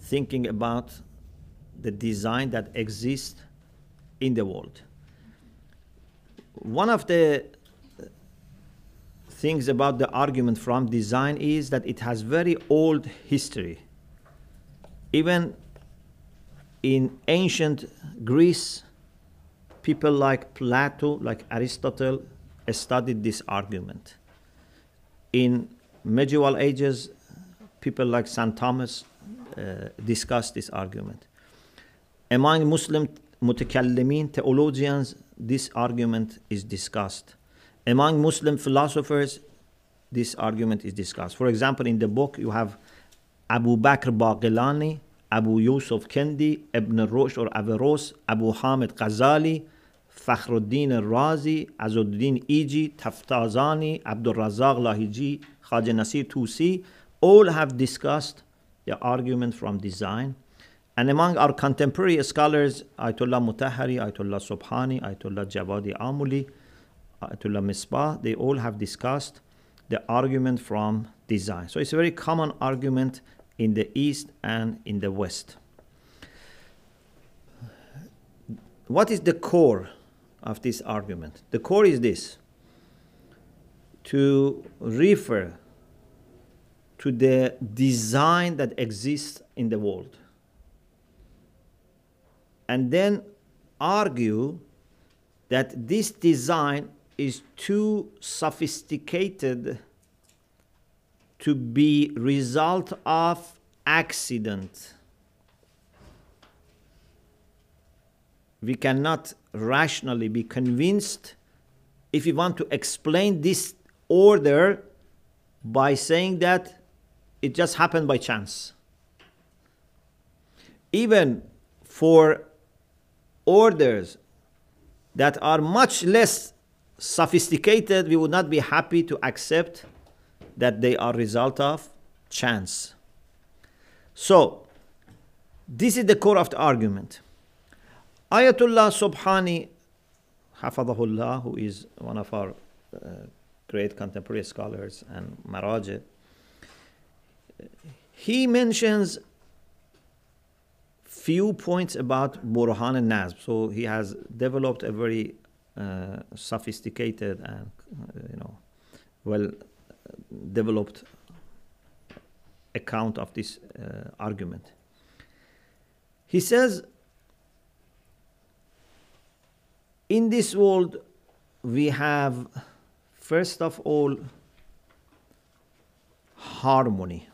thinking about the design that exists in the world. One of the things about the argument from design is that it has very old history. Even in ancient Greece, people like Plato, like Aristotle, studied this argument. In medieval ages, people like St. Thomas discussed this argument. Among Muslim mutakallimin, theologians, this argument is discussed. Among Muslim philosophers, this argument is discussed. For example, in the book, you have Abu Bakr Baqilani, Abu Yusuf Kendi, Ibn Rushd or Averroes, Abu Hamid Ghazali, Fakhruddin al-Razi, Azuddin Iji, Taftazani, Abdul Razak Lahiji, Khaja Nasir Tusi, all have discussed the argument from design. And among our contemporary scholars, Ayatollah Mutahhari, Ayatollah Subhani, Ayatollah Jawadi Amuli, Ayatollah Misbah, they all have discussed the argument from design. So it's a very common argument in the East and in the West. What is the core of this argument? The core is this: to refer to the design that exists in the world, and then argue that this design is too sophisticated to be result of accident. We cannot rationally be convinced if we want to explain this order by saying that it just happened by chance. Even for orders that are much less sophisticated, we would not be happy to accept that they are result of chance. So, this is the core of the argument. Ayatollah Subhani, Hafadahullah, who is one of our great contemporary scholars and Maraji, he mentions few points about Burhan al-Nazm. So he has developed a very sophisticated and well developed account of this argument. He says, in this world we have, first of all, harmony.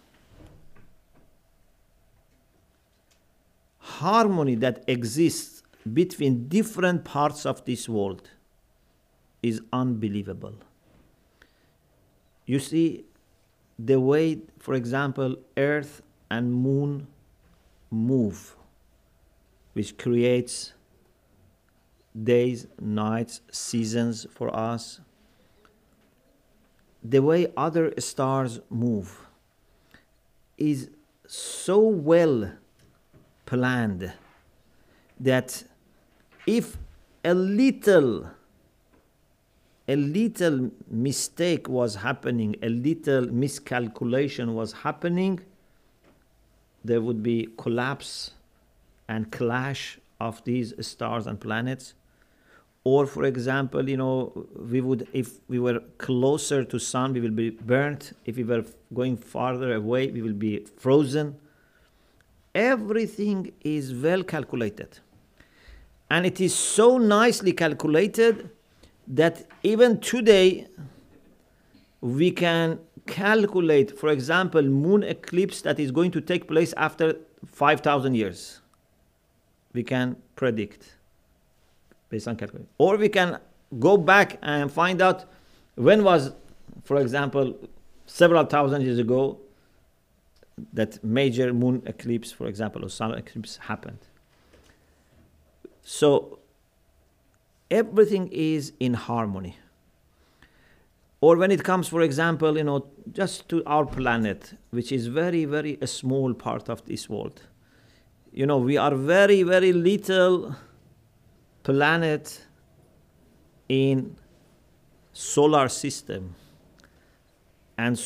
Harmony that exists between different parts of this world is unbelievable. You see, the way, for example, Earth and Moon move, which creates days, nights, seasons for us, the way other stars move is so well planned that if a little mistake was happening, a little miscalculation was happening, there would be collapse and clash of these stars and planets. Or, for example, we would, if we were closer to sun, we will be burnt. If we were going farther away, we will be frozen. Everything is well calculated. And it is so nicely calculated that even today we can calculate, for example, moon eclipse that is going to take place after 5,000 years. We can predict based on calculation. Or we can go back and find out when was, for example, several thousand years ago, that major moon eclipse, for example, or solar eclipse happened. So everything is in harmony. Or when it comes, for example, just to our planet, which is very, very a small part of this world. We are very, very little planet in solar system. And